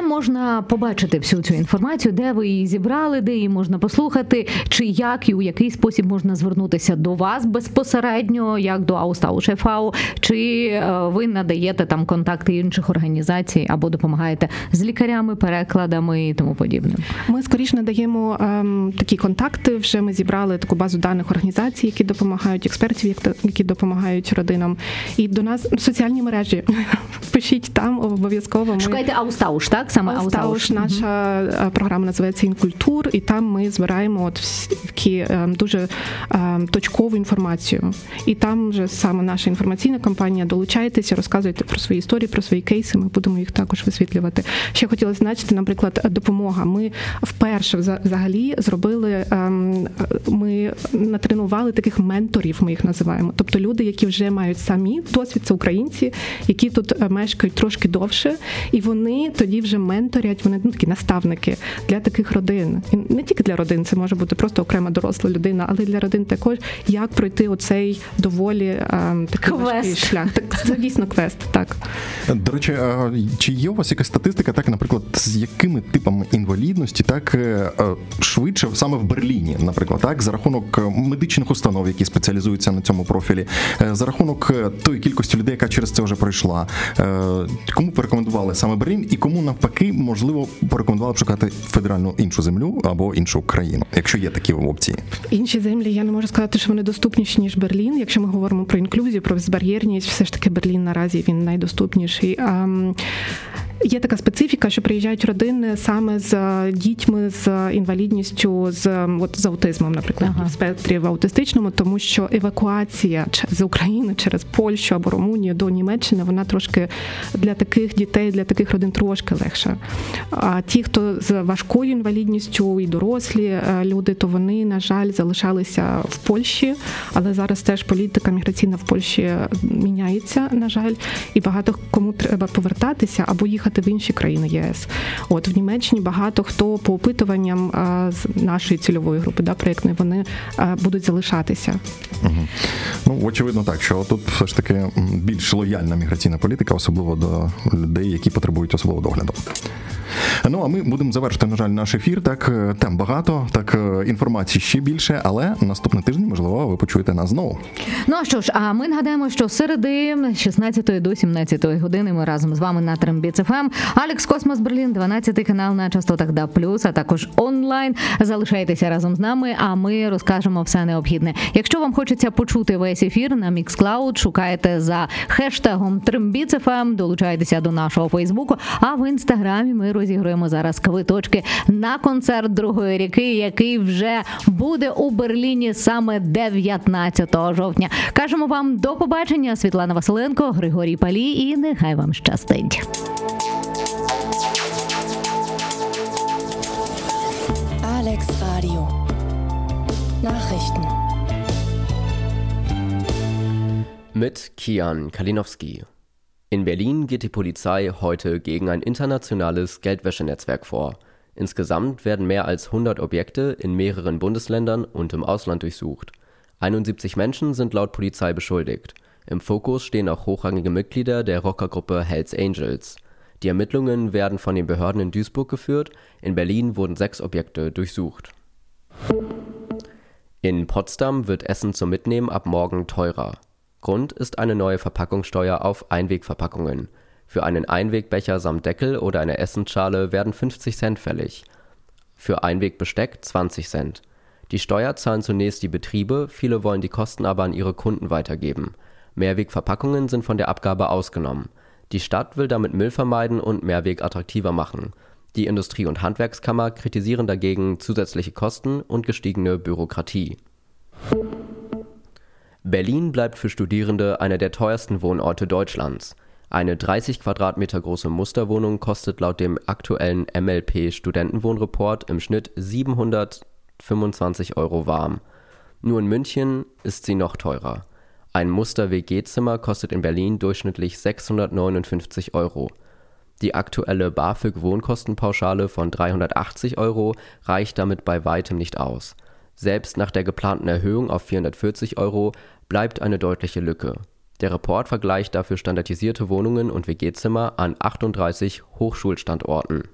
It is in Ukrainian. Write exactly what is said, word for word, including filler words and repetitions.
можна побачити всю цю інформацію, де ви її зібрали, де її можна послухати, чи як і у який спосіб можна звернутися до вас безпосередньо, як до Austausch еф ау, чи ви надаєте там контакти інших організацій або допомагаєте з лікарями, перекладами і тому подібним? Ми скоріше надаємо ем, такі контакти. Вже ми зібрали таку базу даних організацій, які допомагають, експертів, які допомагають родинам. І до нас соціальні мережі. Пишіть там обов'язково. Ми... Шукайте Austausch, так? Саме Austausch. Austausch. Наша угу. програма називається «Інкультур», і там ми збираємо от такі ем, дуже ем, точкову інформацію. І там вже саме наша інформаційна кампанія. Долучайтеся, розказуйте про свої історії, про свої кейси. Ми будемо їх також висвітлювати. Ще хотіла значити, наприклад, допомога. Ми вперше взагалі зробили, ем, ми натренували таких менторів, ми їх називаємо. Тобто люди, які вже мають самі досвід, це українці, які тут мешкають трошки довше, і вони тоді вже менторять, вони ну, такі наставники для таких родин. І не тільки для родин, це може бути просто окрема доросла людина, але й для родин також, як пройти оцей доволі ем, такий важкий шлях. Так, це дійсно квест, так. До речі, чи є у вас якась статистика, так, наприклад, з якими типами інвалідності так швидше саме в Берліні, наприклад, так, за рахунок медичних установ, які спеціалізуються на цьому профілі, за рахунок тої кількості людей, яка через це вже пройшла, кому порекомендували саме Берлін і кому навпаки, можливо, порекомендували б шукати федеральну іншу землю або іншу країну, якщо є такі опції? Інші землі, я не можу сказати, що вони доступніші, ніж Берлін. Якщо ми говоримо про інклюзію, про безбар'єрність, все ж таки Берлін наразі він найдоступніший. Є така специфіка, що приїжджають родини саме з дітьми з інвалідністю, з, от, з аутизмом, наприклад, ага. в спектрі в аутистичному, тому що евакуація з України через Польщу або Румунію до Німеччини, вона трошки для таких дітей, для таких родин трошки легша. А ті, хто з важкою інвалідністю і дорослі люди, то вони, на жаль, залишалися в Польщі, але зараз теж політика міграційна в Польщі міняється, на жаль, і багато кому треба повертатися або їхати в інші країни ЄС. От в Німеччині багато хто по опитуванням а, з нашої цільової групи, да, проєктної, вони а, будуть залишатися. Угу. Ну, очевидно так, що тут все ж таки більш лояльна міграційна політика, особливо до людей, які потребують особливого догляду. Ну, а ми будемо завершити, на жаль, наш ефір. Так, тем багато, так, інформації ще більше, але наступний тиждень, можливо, ви почуєте нас знову. Ну, а що ж, а ми нагадаємо, що середи з шістнадцятої до сімнадцятої години ми разом з вами на Трембіц еф ем. Алекс Космос Берлін, дванадцятий канал на частотах Д А плюс, а також онлайн. Залишайтеся разом з нами, а ми розкажемо все необхідне. Якщо вам хочеться почути весь ефір на Mixcloud, шукайте за хештегом Трембіц еф ем, долучайтеся до нашого Фейсбуку, а в Інстаграмі ми розіграємо зараз квиточки на концерт Другої ріки, який вже буде у Берліні саме дев'ятнадцятого жовтня. Кажемо вам до побачення. Світлана Василенко, Григорій Палій, і нехай вам щастить. Alex Radio. Nachrichten. Mit Kian Kalinowski. In Berlin geht die Polizei heute gegen ein internationales Geldwäschenetzwerk vor. Insgesamt werden mehr als hundert Objekte in mehreren Bundesländern und im Ausland durchsucht. einundsiebzig Menschen sind laut Polizei beschuldigt. Im Fokus stehen auch hochrangige Mitglieder der Rockergruppe Hells Angels. Die Ermittlungen werden von den Behörden in Duisburg geführt. In Berlin wurden sechs Objekte durchsucht. In Potsdam wird Essen zum Mitnehmen ab morgen teurer. Grund ist eine neue Verpackungssteuer auf Einwegverpackungen. Für einen Einwegbecher samt Deckel oder eine Essensschale werden fünfzig Cent fällig. Für Einwegbesteck zwanzig Cent. Die Steuer zahlen zunächst die Betriebe, viele wollen die Kosten aber an ihre Kunden weitergeben. Mehrwegverpackungen sind von der Abgabe ausgenommen. Die Stadt will damit Müll vermeiden und Mehrweg attraktiver machen. Die Industrie- und Handwerkskammer kritisieren dagegen zusätzliche Kosten und gestiegene Bürokratie. Berlin bleibt für Studierende einer der teuersten Wohnorte Deutschlands. Eine dreißig Quadratmeter große Musterwohnung kostet laut dem aktuellen M L P-Studentenwohnreport im Schnitt siebenhundertfünfundzwanzig Euro warm. Nur in München ist sie noch teurer. Ein Muster-W G-Zimmer kostet in Berlin durchschnittlich sechshundertneunundfünfzig Euro. Die aktuelle BAföG-Wohnkostenpauschale von dreihundertachtzig Euro reicht damit bei weitem nicht aus. Selbst nach der geplanten Erhöhung auf vierhundertvierzig Euro bleibt eine deutliche Lücke. Der Report vergleicht dafür standardisierte Wohnungen und W G-Zimmer an achtunddreißig Hochschulstandorten.